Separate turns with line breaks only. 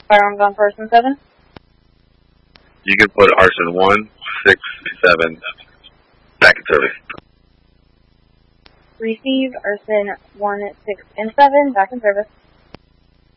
Firearms on person 7.
You can put arson 1, 6, 7 back in service.
Receive arson 1, 6, and 7 back in service.